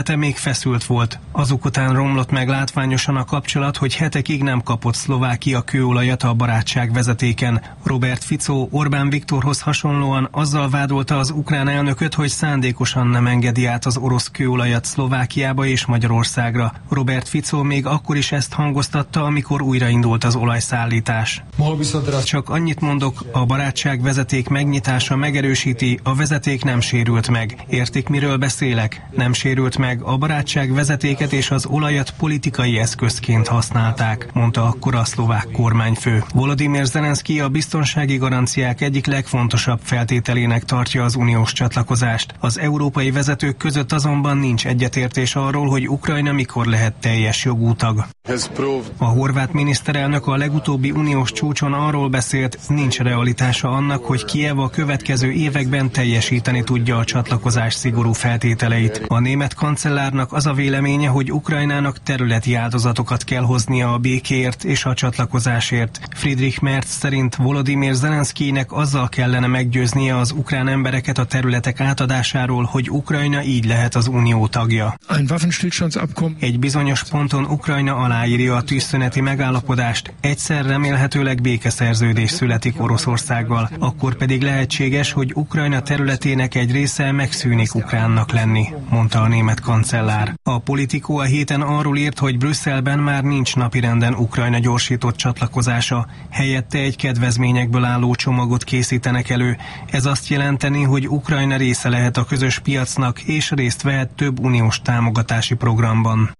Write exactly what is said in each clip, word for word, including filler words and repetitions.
még feszült volt. Azok után romlott meg látványosan a kapcsolat, hogy hetekig nem kapott Szlovákia kőolajat a barátság vezetéken. Robert Fico Orbán Viktorhoz hasonlóan azzal vádolta az ukrán elnököt, hogy szándékosan nem engedi át az orosz kőolajat Szlovákiába és Magyarországra. Robert Fico még akkor is ezt hangoztatta, amikor újraindult az olajszállítás. Csak annyit mondok, a barátság vezeték megnyitása megerősíti, a vezeték nem sérült meg. Értik, miről beszélek? Nem sérült meg. A barátság vezetéket és az olajat politikai eszközként használták, mondta akkor a szlovák kormányfő. Volodymyr Zelenszky a biztonsági garanciák egyik legfontosabb feltételének tartja az uniós csatlakozást. Az európai vezetők között azonban nincs egyetértés arról, hogy Ukrajna mikor lehet teljes jogú tag. A horvát miniszterelnök a legutóbbi uniós csúcson arról beszélt, nincs realitása annak, hogy Kijev a következő években teljesíteni tudja a csatlakozás szigorú feltételeit. A német kancellárnak az a véleménye, hogy Ukrajnának területi áldozatokat kell hoznia a békéért és a csatlakozásért. Friedrich Merz szerint Volodymyr Zelenszkynek azzal kellene meggyőznie az ukrán embereket a területek átadásáról, hogy Ukrajna így lehet az unió tagja. Egy bizonyos ponton Ukrajna aláírja a tűzszüneti megállapodást, egyszer remélhetőleg békeszerződés születik Oroszországgal, akkor pedig lehetséges, hogy Ukrajna területének egy része megszűnik ukránnak lenni, mondta a német kancellár. A Politico a héten arról írt, hogy Brüsszelben már nincs napirenden Ukrajna gyorsított csatlakozása, helyette egy kedvezményekből álló csomagot készítenek elő. Ez azt jelenteni, hogy Ukrajna része lehet a közös piacnak és részt vehet több uniós támogatási programban.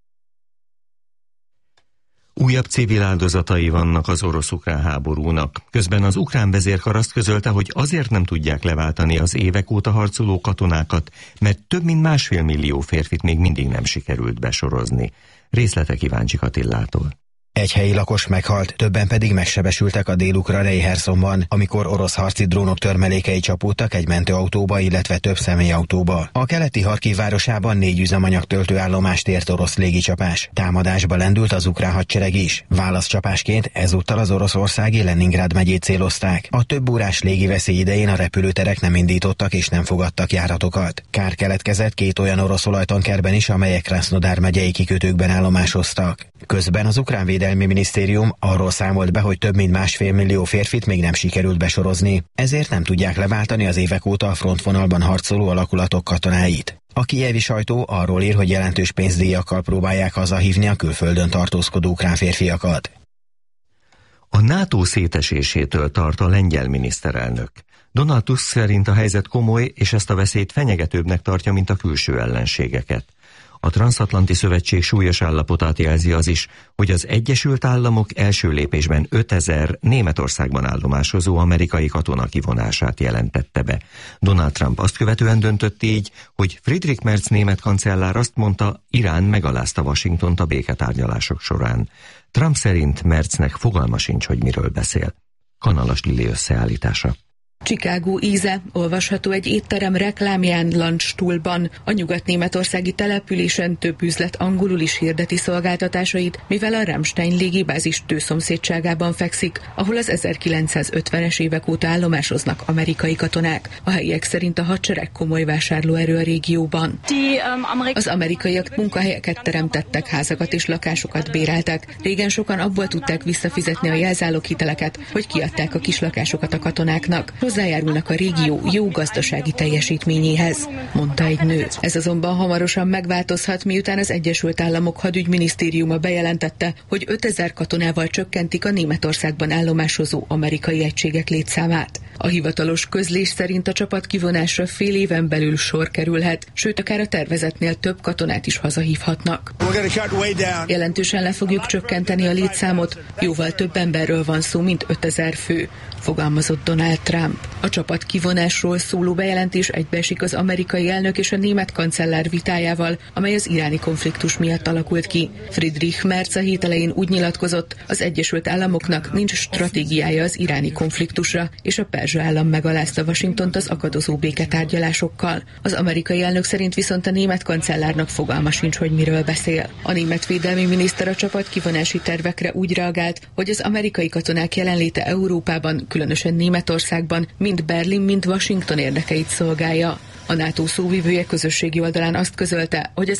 Újabb civil áldozatai vannak az orosz-ukrán háborúnak. Közben az ukrán vezérkar azt közölte, hogy azért nem tudják leváltani az évek óta harcoló katonákat, mert több mint másfél millió férfit még mindig nem sikerült besorozni. Részletek Iváncsik Attillától. Egy helyi lakos meghalt, többen pedig megsebesültek a dél-ukrajnai Herszonban, amikor orosz harci drónok törmelékei csapódtak egy mentőautóba, illetve több személyautóba. A keleti Harkiv városában négy üzemanyag töltőállomást ért orosz légicsapás. Támadásba lendült az ukrán hadsereg is. Válaszcsapásként ezúttal az oroszországi Leningrád megyét célozták. A több órás légiveszély idején a repülőterek nem indítottak és nem fogadtak járatokat. Kár keletkezett két olyan orosz olajtankerben is, amelyek Krasnodar megyei kikötőkben állomásoztak. Közben az ukrán Védelmi Minisztérium arról számolt be, hogy több mint másfél millió férfit még nem sikerült besorozni, ezért nem tudják leváltani az évek óta a frontvonalban harcoló alakulatok katonáit. A kijevi sajtó arról ír, hogy jelentős pénzdíjakkal próbálják hazahívni a külföldön tartózkodó ukrán férfiakat. A NATO szétesésétől tart a lengyel miniszterelnök. Donald Tusk szerint a helyzet komoly, és ezt a veszélyt fenyegetőbbnek tartja, mint a külső ellenségeket. A Transatlanti Szövetség súlyos állapotát jelzi az is, hogy az Egyesült Államok első lépésben ötezer Németországban állomásozó amerikai katona kivonását jelentette be. Donald Trump azt követően döntött így, hogy Friedrich Merz német kancellár azt mondta, Irán megalázta Washingtont a béketárgyalások során. Trump szerint Merznek fogalma sincs, hogy miről beszél. Kanalas Lili összeállítása. Chicago íze olvasható egy étterem reklámján Landstuhlban. A nyugat-németországi településen több üzlet angolul is hirdeti szolgáltatásait, mivel a Ramstein légibázis tőszomszédságában fekszik, ahol az ezerkilencszázötvenes évek óta állomásoznak amerikai katonák. A helyiek szerint a hadsereg komoly vásárlóerő a régióban. Az amerikaiak munkahelyeket teremtettek, házakat és lakásokat béreltek. Régen sokan abból tudták visszafizetni a jelzáloghiteleket, hogy kiadták a kislakásokat a katonáknak. Hozzájárulnak a régió jó gazdasági teljesítményéhez, mondta egy nő. Ez azonban hamarosan megváltozhat, miután az Egyesült Államok hadügyminisztériuma bejelentette, hogy ötezer katonával csökkentik a Németországban állomásozó amerikai egységek létszámát. A hivatalos közlés szerint a csapat kivonásra fél éven belül sor kerülhet, sőt akár a tervezetnél több katonát is hazahívhatnak. Jelentősen le fogjuk csökkenteni a létszámot, jóval több emberről van szó, mint ötezer fő, fogalmazott Donald Trump. A csapat kivonásról szóló bejelentés egybeesik az amerikai elnök és a német kancellár vitájával, amely az iráni konfliktus miatt alakult ki. Friedrich Merz a hét elején úgy nyilatkozott, az Egyesült Államoknak nincs stratégiája az iráni konfliktusra, és a perzsa állam megalázta Washingtont az akadozó béketárgyalásokkal. Az amerikai elnök szerint viszont a német kancellárnak fogalma sincs, hogy miről beszél. A német védelmi miniszter a csapat kivonási tervekre úgy reagált, hogy az amerikai katonák jelenléte Európában, különösen Németországban mind Berlin, mind Washington érdekeit szolgálja. A NATO szóvivője közösségi oldalán azt közölte, hogy az